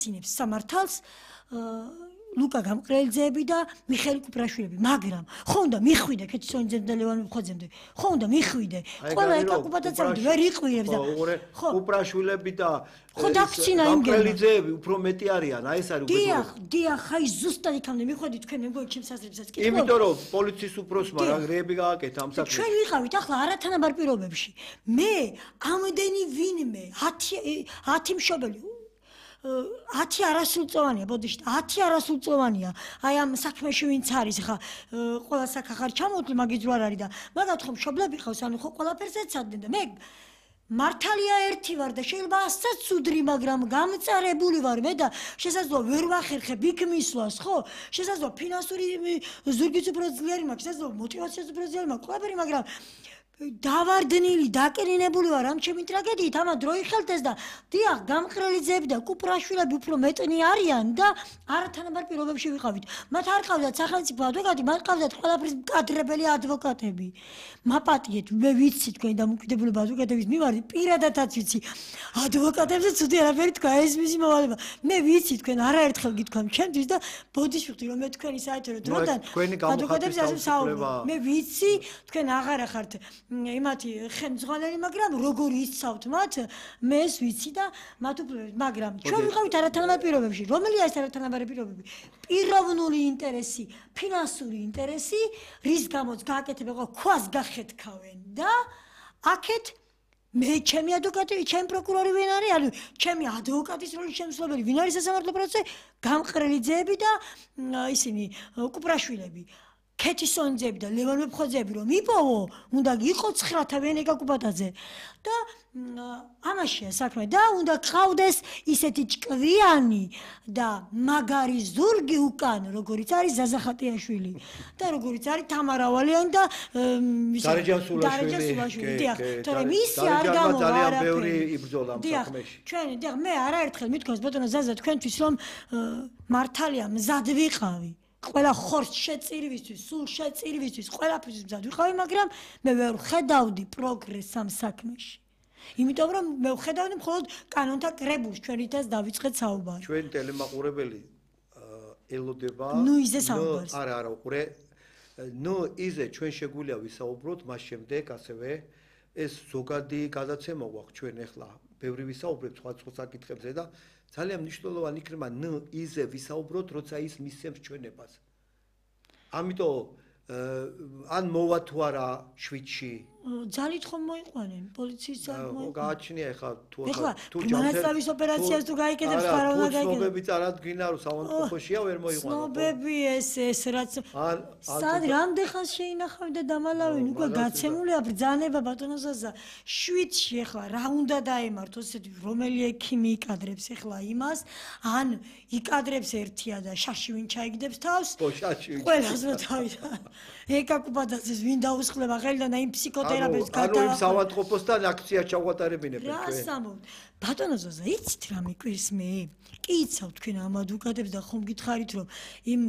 ცინებს სამართალს ლუკა გამყრელიძეები და მიხეილ კუპრაშვილები, მაგრამ ხო უნდა მიხვიდე ქეთისონიძემ და ლევან მებხვაძემ, ხო უნდა მიხვიდე. ყველა ეკაკუპატაციამდე ვერ იყვირებს და ხო კუპრაშვილები და ხო დაგწინა იმგება. გამყრელიძეები უფრო მეტი არიან, აი ეს არის უბრალოდ. დიახ, აი ზუსტად იქამდე მიხვედი თქვენ მეგობრებო ჩემს აზრებსაც კი. იმიტომ რომ პოლიციის უფროსმა რა რეები გააკეთა ამ საქმეს. ჩვენ ვიყავით ახლა არათანაბარ პირობებში. მე ამდენი ვინმე 10 მშობელი 10 არასრულწლოვანია, ბოდიშით, 10 არასრულწლოვანია. აი ამ საქმეში ვინც არის, ხა ყველა საქა ხარ ჩამოთვლი, მაგის რო არ არის და მაგათ ხომ მშობლები ყავს, ანუ ხო ყველაფერს ეცადნენ და მე მართალია ერთი ვარ და შეიძლება ასაც ცუდრი, მაგრამ გამწარებული ვარ მე და შესაძლოა ვერ ვახერხებ იქ მისვლას, ხო? შესაძლოა ფინანსური ზურგიც უფრო ძლიერი მაქვს, შესაძლოა мотиваციაც უფრო ძლიერი მაქვს, ყველაფერი, მაგრამ დავარდნილი, დაკრინებული ვარ ამ ჩემი ტრაგედიით, ამა დრო იხელდეს და დიახ, გამყრელიძეები და კუპრაშვილები უფრო მეტნი არიან და არათანაბარ პირობებში ვიყავით. მათ არ ყავდათ სახელმწიფო ადვოკატი, მათ ყავდათ ყველაფრის მკადრებელი ადვოკატები. მაპატიეთ, მე ვიცი თქვენი დამოუკიდებლობა ადვოკატების მიმართ, პირადადაც ვიცი. ადვოკატებზე ცუდი არაფერი თქვა, ეს მისი მოვალეობა. მე ვიცი თქვენ არაერთხელ გითქვამ ჩემთვის და ბოდიშვიხდი რომ მე თქვენი საერთო დროდან ადვოკატებს ასე საუბრობ. მე ვიცი თქვენ აღარა ხართ იმათი ხელმძღვანელი, მაგრამ როგორ იცავთ მათ, მე ეს ვიცი და მათ უფლებებს, მაგრამ ჩვენ ვიყავით არათანაბარ პირობებში. რომელია ეს არათანაბარი პირობები? პიროვნული ინტერესი, ფინანსური ინტერესი, რის გამოც გააკეთებენ ქვას გახეთქავენ და აქეთ მე ჩემი ადვოკატი, ჩემი პროკურორი ვინ არის? ანუ ჩემი ადვოკატის როლის შემსრულებელი ვინ არის სასამართლო პროცესზე? გამყრელიძეები და ისინი კუპრაშვილები. ქეთისონიძეები და ლევან მებხვაძეები რომ იპოვო, უნდა იყო 9 თავიანე ეკაკუპატაძე და ამაშია საქმე და უნდა ყავდეს ისეთი ჭკვიანი და მაგარი ზურგი უკან, როგორიც არის ზაზა ხატიაშვილი და როგორიც არის თამარა ვალიანი და დარეჯან სულაშვილი. დიახ, თორემ ისი არ გამოვა ძალიან ბევრი იბრძოლა ამ საქმეში. ჩვენ დიახ, მე არაერთხელ მithქვას ბატონო ზაზა თქვენთვის რომ მართალია მზად ვიყავი. ყველა ხორცს შეწირვისთვის, სულ შეწირვისთვის, ყველაფერს მზად ვიყავი, მაგრამ მე ვერ ხედავდი პროგრესს ამ საქმეში. იმიტომ რომ მე ვხედავდი მხოლოდ კანონთა კრებულს, ჩვენ ითაც დავიწყეთ საუბარი. ჩვენ ტელემაყურებელი ელოდება. ნუ იზე საუბარს. არა, უყურე. ნუ იზე ჩვენ შეგვიძლია ვისაუბროთ, მას შემდეგ ასევე ეს ზოგადი გადაცემა გვაქვს ჩვენ ახლა. ბევრი ვისაუბრებთ სხვა საკითხებზე და ძალიან მნიშვნელოვანი იქნება ნუ იზე ვისაუბროთ, როცა ის მისცემს ჩვენებას. ამიტომ ან მოვა თუ არა შვიდში. ძალით ხომ მოიყვანენ პოლიციის ძალით მოიყვანენ. გააჩნია ახლა თუ მანასწავლის ოპერაციას თუ გაიკეთებს ხარ უნდა გაიკეთოს. ცნობები წარადგინა რომ საავადმყოფოშია ვერ მოიყვანა. ცნობები ეს რაც სად რამდენ ხანს შეინახავენ და დამალავენ, უკვე გაცემულია ბრძანება ბატონო ზაზა. 7-ში ახლა რა უნდა დაემართოს, რომელი ექიმი იკადრებს ახლა იმას, ან იკადრებს ერთია და შაში ვინ ჩაიგდებს თავს? ყველას რო თავიდან. ეკაკუპატაძეს ვინ დაუსხლება ხელიდან აი ფსიქოთერაპევტს ანუ იმ საავადმყოფოსთან აქცია ჩაღვატარებინებენ ჩვენ. რა სამოვთ? ბატონო ზოზა, იცით რა მიკვირს მე? კი იცავ თქვენ ამ ადვოკატებს და ხომ გითხარით რომ იმ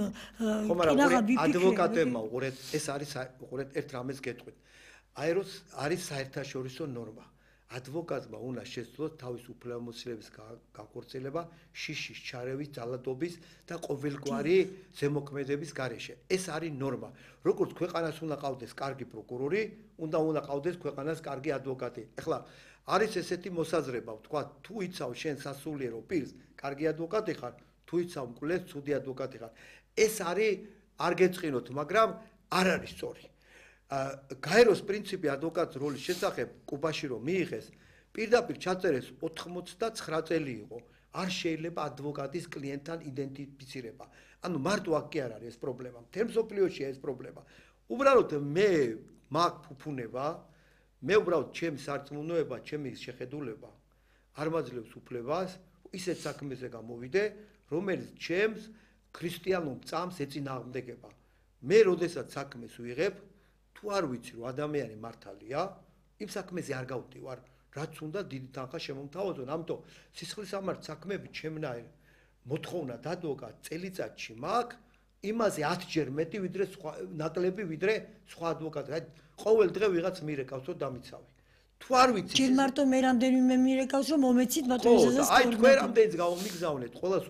ადვოკატებმა უყურეთ, ეს არის უყურეთ ერთ რამეს გეტყვით. არის საერთაშორისო ნორმა. ადვოკატმა უნდა შეძლოს თავის უფლებამოსილების გაქორწილება შიშის ჩარევის, ძალადობის და ყოველგვარი ზემოქმედების გარეშე. ეს არის ნორმა. როგორც ქვეყანას უნდა ყავდეს კარგი პროკურორი, უნდა ყავდეს ქვეყანას კარგი ადვოკატი. ეხლა არის ესეთი მოსაზრება, ვთქვა, თუ იცავ შენ სასულიერო პირს, კარგი ადვოკატი ხარ, თუ იცავ მკვლელს, ცუდი ადვოკატი ხარ. ეს არის არ გეწყინოთ, მაგრამ არ არის სწორი. გაეროს პრინციპი ადვოკატის როლის შესახებ კუბაში რომ მიიღეს, პირდაპირ ჩაწერეს 89 წელი იყო. არ შეიძლება ადვოკატის კლიენტთან იდენტიფიცირება. ანუ მარტო აქ კი არ არის ეს პრობლემა. მთელ მსოფლიოშია ეს პრობლემა. უბრალოდ მე მაგ ფუფუნება, მე უბრალოდ ჩემი სარწმუნოება, ჩემი შეხედულება არ მაძლევს უფლებას ისეთ საქმეზე გამოვიდე, რომელიც ჩემს ქრისტიანულ წამს ეწინააღმდეგება. მე როდესაც საქმეს ვიღებ, თუ არ ვიცი რომ ადამიანი მართალია, იმ საქმეზე არ გავდივარ, რაც უნდა დიდი თანხა შემომთავაზონ. ამიტომ სისხლისამართ საქმეები ჩემნაირ მოთხოვნა ადვოკატ წელიწადში მაქვს იმაზე 10-ჯერ მეტი ვიდრე ნაკლები ვიდრე სხვა ადვოკატი. ყოველ დღე ვიღაც მირეკავს რომ დამიცავი. თუ არ ვიცი ჯერ მარტო მე რამდენიმე მირეკავს რომ მომეცით ბატონო ზაზას. აი თქვენ რამდენიც გავმიგზავნეთ, ყოველას